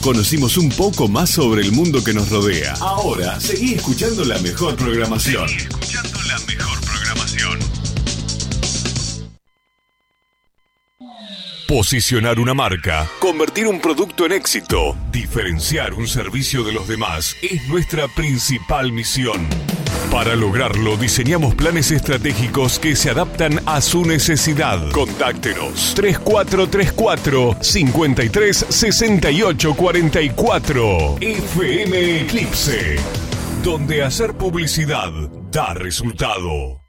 conocimos un poco más sobre el mundo que nos rodea. Ahora, seguí escuchando la mejor programación. Posicionar una marca, convertir un producto en éxito, diferenciar un servicio de los demás es nuestra principal misión. Para lograrlo, diseñamos planes estratégicos que se adaptan a su necesidad. Contáctenos 3434-536844 FM Eclipse, donde hacer publicidad da resultado.